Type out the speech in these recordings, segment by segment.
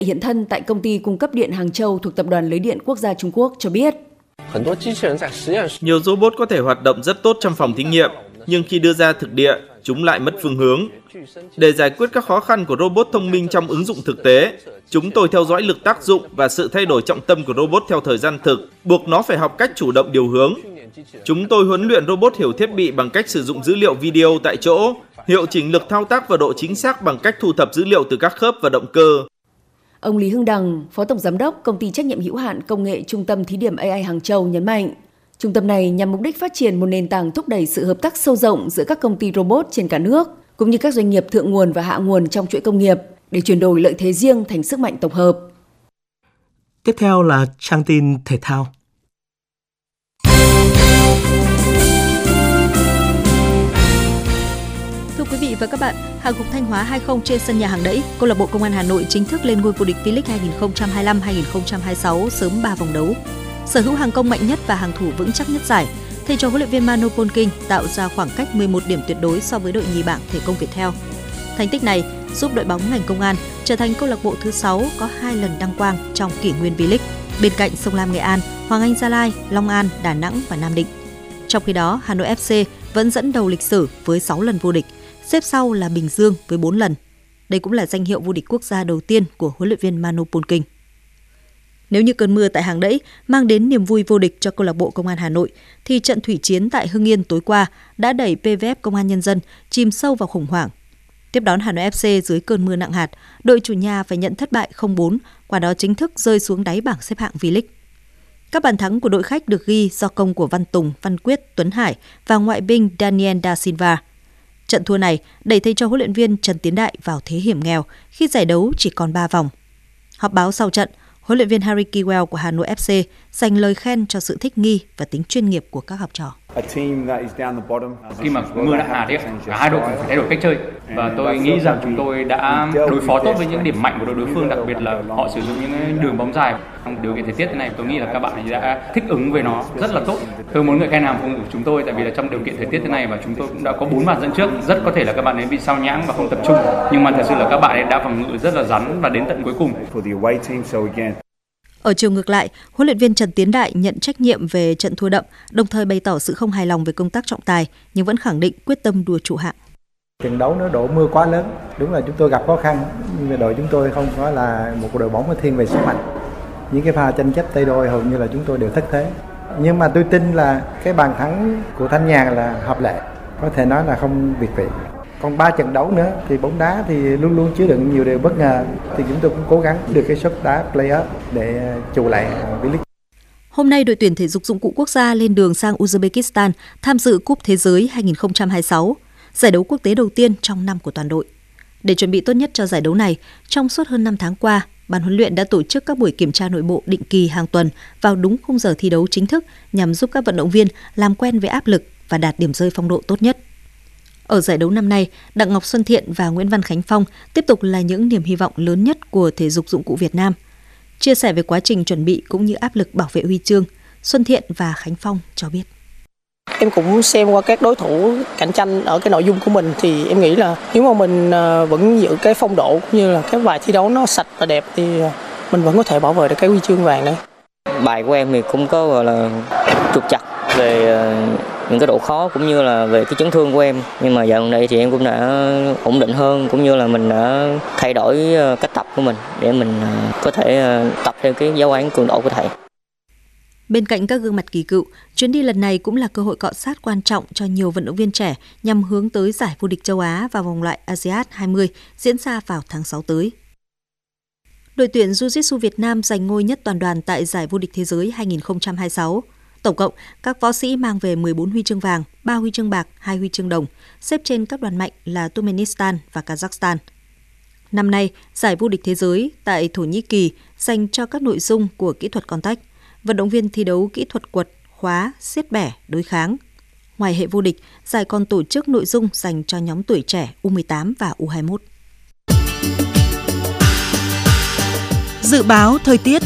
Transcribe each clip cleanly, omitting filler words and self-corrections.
hiện thân tại công ty cung cấp điện Hàng Châu thuộc Tập đoàn Lưới điện Quốc gia Trung Quốc cho biết. Nhiều robot có thể hoạt động rất tốt trong phòng thí nghiệm, nhưng khi đưa ra thực địa, chúng lại mất phương hướng. Để giải quyết các khó khăn của robot thông minh trong ứng dụng thực tế, chúng tôi theo dõi lực tác dụng và sự thay đổi trọng tâm của robot theo thời gian thực, buộc nó phải học cách chủ động điều hướng. Chúng tôi huấn luyện robot hiểu thiết bị bằng cách sử dụng dữ liệu video tại chỗ, hiệu chỉnh lực thao tác và độ chính xác bằng cách thu thập dữ liệu từ các khớp và động cơ. Ông Lý Hưng Đằng, Phó Tổng Giám đốc Công ty trách nhiệm hữu hạn Công nghệ Trung tâm Thí điểm AI Hàng Châu nhấn mạnh, trung tâm này nhằm mục đích phát triển một nền tảng thúc đẩy sự hợp tác sâu rộng giữa các công ty robot trên cả nước, cũng như các doanh nghiệp thượng nguồn và hạ nguồn trong chuỗi công nghiệp để chuyển đổi lợi thế riêng thành sức mạnh tổng hợp. Tiếp theo là trang tin thể thao. Thưa quý vị và các bạn, Hàng Gục Thanh Hóa 2-0 trên sân nhà Hàng Đẫy, câu lạc bộ Công an Hà Nội chính thức lên ngôi vô địch V-League 2025-2026 sớm 3 vòng đấu. Sở hữu hàng công mạnh nhất và hàng thủ vững chắc nhất giải, thầy trò huấn luyện viên Manu Polking tạo ra khoảng cách 11 điểm tuyệt đối so với đội nhì bảng Thể công Viettel. Thành tích này giúp đội bóng ngành công an trở thành câu lạc bộ thứ 6 có 2 lần đăng quang trong kỷ nguyên V-League, bên cạnh Sông Lam Nghệ An, Hoàng Anh Gia Lai, Long An, Đà Nẵng và Nam Định. Trong khi đó, Hà Nội FC vẫn dẫn đầu lịch sử với 6 lần vô địch, xếp sau là Bình Dương với 4 lần. Đây cũng là danh hiệu vô địch quốc gia đầu tiên của huấn luyện viên Manu Polking. Nếu như cơn mưa tại Hàng Đẫy mang đến niềm vui vô địch cho câu lạc bộ Công an Hà Nội, thì trận thủy chiến tại Hưng Yên tối qua đã đẩy PVF Công an Nhân dân chìm sâu vào khủng hoảng. Tiếp đón Hà Nội FC dưới cơn mưa nặng hạt, đội chủ nhà phải nhận thất bại 0-4, qua đó chính thức rơi xuống đáy bảng xếp hạng V-League. Các bàn thắng của đội khách được ghi do công của Văn Tùng, Văn Quyết, Tuấn Hải và ngoại binh Daniel Da Silva. Trận thua này đẩy thầy trò huấn luyện viên Trần Tiến Đại vào thế hiểm nghèo khi giải đấu chỉ còn 3 vòng. Họp báo sau trận, huấn luyện viên Harry Kewell của Hà Nội FC dành lời khen cho sự thích nghi và tính chuyên nghiệp của các học trò. Khi mà mưa đã hạt cả hai đội phải thay đổi cách chơi và tôi nghĩ rằng chúng tôi đã đối phó tốt với những điểm mạnh của đội đối phương, đặc biệt là họ sử dụng những đường bóng dài. Trong điều kiện thời tiết thế này, tôi nghĩ là các bạn đã thích ứng với nó rất là tốt. Tôi muốn ngợi khen hàng phòng của chúng tôi, tại vì là trong điều kiện thời tiết thế này và chúng tôi cũng đã có 4 bàn dẫn trước, rất có thể là các bạn ấy bị sao nhãng và không tập trung, nhưng mà thật sự là các bạn ấy đã phòng ngự rất là rắn và đến tận cuối cùng. Ở chiều ngược lại, huấn luyện viên Trần Tiến Đại nhận trách nhiệm về trận thua đậm, đồng thời bày tỏ sự không hài lòng về công tác trọng tài, nhưng vẫn khẳng định quyết tâm đua trụ hạng. Trận đấu nó độ mưa quá lớn, đúng là chúng tôi gặp khó khăn, nhưng mà đội chúng tôi không phải là một đội bóng thiên về sức mạnh. Những cái pha tranh chấp tay đôi hầu như là chúng tôi đều thất thế. Nhưng mà tôi tin là cái bàn thắng của Thanh Nhàn là hợp lệ, có thể nói là không việt vị. Còn 3 trận đấu nữa thì bóng đá thì luôn luôn chứa đựng nhiều điều bất ngờ, thì chúng tôi cũng cố gắng được cái suất đá play-off để trụ lại V-League. Hôm nay đội tuyển thể dục dụng cụ quốc gia lên đường sang Uzbekistan tham dự Cúp Thế giới 2026, giải đấu quốc tế đầu tiên trong năm của toàn đội. Để chuẩn bị tốt nhất cho giải đấu này, trong suốt hơn 5 tháng qua, ban huấn luyện đã tổ chức các buổi kiểm tra nội bộ định kỳ hàng tuần vào đúng khung giờ thi đấu chính thức nhằm giúp các vận động viên làm quen với áp lực và đạt điểm rơi phong độ tốt nhất. Ở giải đấu năm nay, Đặng Ngọc Xuân Thiện và Nguyễn Văn Khánh Phong tiếp tục là những niềm hy vọng lớn nhất của thể dục dụng cụ Việt Nam. Chia sẻ về quá trình chuẩn bị cũng như áp lực bảo vệ huy chương, Xuân Thiện và Khánh Phong cho biết. Em cũng xem qua các đối thủ cạnh tranh ở cái nội dung của mình thì em nghĩ là nếu mà mình vẫn giữ cái phong độ cũng như là cái bài thi đấu nó sạch và đẹp thì mình vẫn có thể bảo vệ được cái huy chương vàng đấy. Bài của em thì cũng có gọi là trục trặc về những cái độ khó cũng như là về cái chấn thương của em, nhưng mà dạo gần đây thì em cũng đã ổn định hơn, cũng như là mình đã thay đổi cách tập của mình để mình có thể tập theo cái giáo án cường độ của thầy. Bên cạnh các gương mặt kỳ cựu, chuyến đi lần này cũng là cơ hội cọ sát quan trọng cho nhiều vận động viên trẻ nhằm hướng tới giải vô địch châu Á và vòng loại ASEAN 20 diễn ra vào tháng 6 tới. Đội tuyển Jiu-Jitsu Việt Nam giành ngôi nhất toàn đoàn tại giải vô địch thế giới 2026. Tổng cộng, các võ sĩ mang về 14 huy chương vàng, 3 huy chương bạc, 2 huy chương đồng, xếp trên các đoàn mạnh là Turkmenistan và Kazakhstan. Năm nay, giải vô địch thế giới tại Thổ Nhĩ Kỳ dành cho các nội dung của kỹ thuật contact, vận động viên thi đấu kỹ thuật quật, khóa, siết bẻ, đối kháng. Ngoài hệ vô địch, giải còn tổ chức nội dung dành cho nhóm tuổi trẻ U18 và U21. Dự báo thời tiết.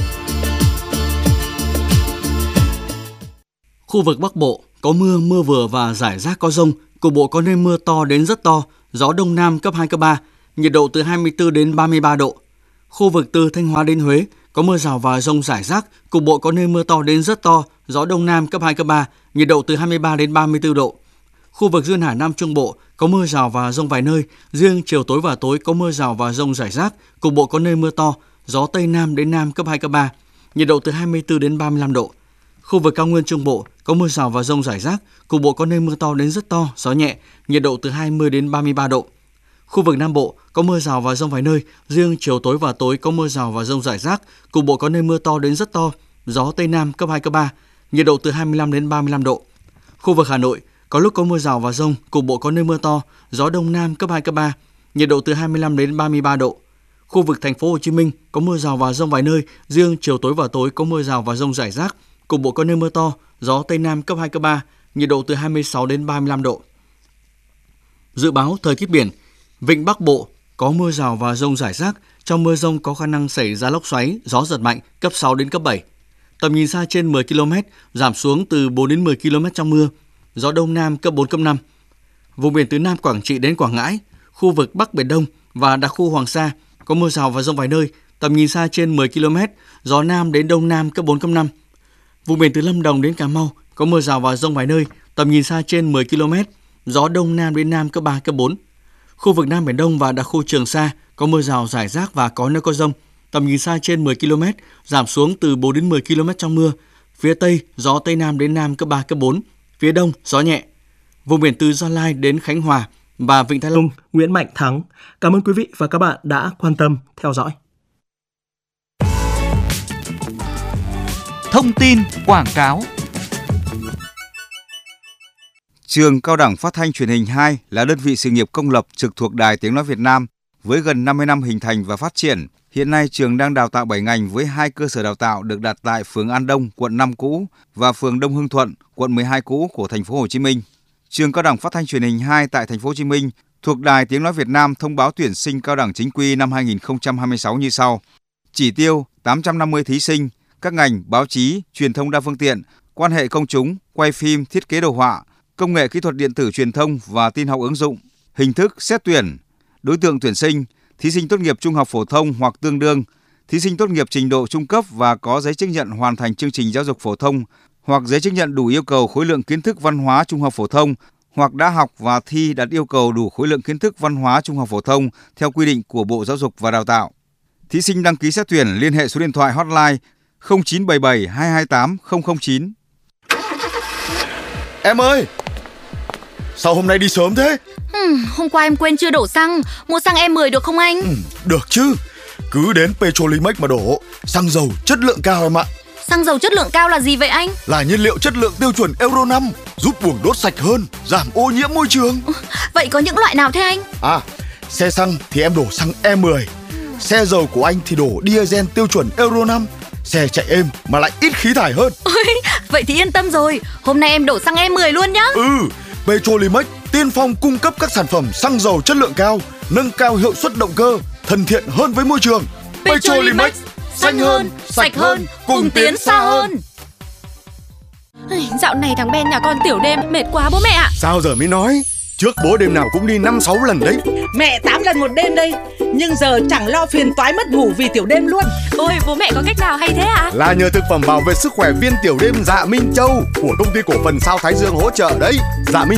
Khu vực Bắc Bộ có mưa, mưa vừa và rải rác có dông, cục bộ có nơi mưa to đến rất to, gió Đông Nam cấp 2, cấp 3, nhiệt độ từ 24 đến 33 độ. Khu vực từ Thanh Hóa đến Huế có mưa rào và dông rải rác, cục bộ có nơi mưa to đến rất to, gió Đông Nam cấp 2, cấp 3, nhiệt độ từ 23 đến 34 độ. Khu vực duyên hải Nam Trung Bộ có mưa rào và dông vài nơi, riêng chiều tối và tối có mưa rào và dông rải rác, cục bộ có nơi mưa to, gió Tây Nam đến Nam cấp 2, cấp 3, nhiệt độ từ 24 đến 35 độ. Khu vực cao nguyên Trung Bộ có mưa rào và dông rải rác, cục bộ có nơi mưa to đến rất to, gió nhẹ, nhiệt độ từ 20 đến 33 độ. Khu vực Nam Bộ có mưa rào và dông vài nơi, riêng chiều tối và tối có mưa rào và dông rải rác, cục bộ có nơi mưa to đến rất to, gió Tây Nam cấp 2, cấp 3, nhiệt độ từ 25 đến 35 độ. Khu vực Hà Nội có lúc có mưa rào và dông, cục bộ có nơi mưa to, gió Đông Nam cấp 2, cấp 3, nhiệt độ từ 25 đến 33 độ. Khu vực Thành phố Hồ Chí Minh có mưa rào và dông vài nơi, riêng chiều tối và tối có mưa rào và dông rải rác, cục bộ có nơi mưa to, gió Tây Nam cấp 2, cấp 3, nhiệt độ từ 26 đến 35 độ. Dự báo thời tiết biển, Vịnh Bắc Bộ có mưa rào và dông rải rác, trong mưa dông có khả năng xảy ra lốc xoáy, gió giật mạnh cấp 6 đến cấp 7. Tầm nhìn xa trên 10 km, giảm xuống từ 4 đến 10 km trong mưa, gió Đông Nam cấp 4, cấp 5. Vùng biển từ Nam Quảng Trị đến Quảng Ngãi, khu vực Bắc Biển Đông và đặc khu Hoàng Sa có mưa rào và dông vài nơi, tầm nhìn xa trên 10 km, gió Nam đến Đông Nam cấp 4, cấp 5. Vùng biển từ Lâm Đồng đến Cà Mau có mưa rào và dông vài nơi, tầm nhìn xa trên 10 km, gió Đông Nam đến Nam cấp 3, cấp 4. Khu vực Nam Biển Đông và đặc khu Trường Sa có mưa rào rải rác và có nơi có dông, tầm nhìn xa trên 10 km, giảm xuống từ 4 đến 10 km trong mưa. Phía Tây, gió Tây Nam đến Nam cấp 3, cấp 4. Phía Đông, gió nhẹ. Vùng biển từ Gia Lai đến Khánh Hòa và Vịnh Thái Lan. Nguyễn Mạnh Thắng. Cảm ơn quý vị và các bạn đã quan tâm theo dõi. Thông tin quảng cáo. Trường Cao đẳng Phát thanh Truyền hình 2 là đơn vị sự nghiệp công lập trực thuộc Đài Tiếng nói Việt Nam với gần 50 năm hình thành và phát triển. Hiện nay trường đang đào tạo 7 ngành với 2 cơ sở đào tạo được đặt tại phường An Đông, quận 5 cũ và phường Đông Hưng Thuận, quận 12 cũ của thành phố Hồ Chí Minh. Trường Cao đẳng Phát thanh Truyền hình 2 tại thành phố Hồ Chí Minh thuộc Đài Tiếng nói Việt Nam thông báo tuyển sinh cao đẳng chính quy năm 2026 như sau: chỉ tiêu 850 thí sinh, các ngành báo chí, truyền thông đa phương tiện, quan hệ công chúng, quay phim, thiết kế đồ họa, công nghệ kỹ thuật điện tử truyền thông và tin học ứng dụng. Hình thức xét tuyển: đối tượng tuyển sinh, thí sinh tốt nghiệp trung học phổ thông hoặc tương đương, thí sinh tốt nghiệp trình độ trung cấp và có giấy chứng nhận hoàn thành chương trình giáo dục phổ thông hoặc giấy chứng nhận đủ yêu cầu khối lượng kiến thức văn hóa trung học phổ thông hoặc đã học và thi đạt yêu cầu đủ khối lượng kiến thức văn hóa trung học phổ thông theo quy định của Bộ Giáo dục và Đào tạo. Thí sinh đăng ký xét tuyển liên hệ số điện thoại hotline 0977 228 009. Em ơi! Sao hôm nay đi sớm thế? Hôm qua em quên chưa đổ xăng, mua xăng E10 được không anh? Được chứ, cứ đến Petrolimex mà đổ, xăng dầu chất lượng cao em ạ. Xăng dầu chất lượng cao là gì vậy anh? Là nhiên liệu chất lượng tiêu chuẩn Euro 5, giúp buồng đốt sạch hơn, giảm ô nhiễm môi trường. Vậy có những loại nào thế anh? Xe xăng thì em đổ xăng E10, xe dầu của anh thì đổ diesel tiêu chuẩn Euro 5, xe chạy êm mà lại ít khí thải hơn. Vậy thì yên tâm rồi, hôm nay em đổ xăng E10 luôn nhá. Petrolimex tiên phong cung cấp các sản phẩm xăng dầu chất lượng cao, nâng cao hiệu suất động cơ, thân thiện hơn với môi trường. Petrolimex, xanh hơn, sạch hơn, cùng tiến xa hơn. Dạo này thằng Ben nhà con tiểu đêm mệt quá bố mẹ ạ. Sao giờ mới nói? Trước bố đêm nào cũng đi 5-6 lần đấy. Mẹ 8 lần một đêm đây. Nhưng giờ chẳng lo phiền toái mất ngủ vì tiểu đêm luôn. Ôi bố mẹ có cách nào hay thế ạ? Là nhờ thực phẩm bảo vệ sức khỏe viên tiểu đêm Dạ Minh Châu của công ty cổ phần Sao Thái Dương hỗ trợ đấy. Dạ Minh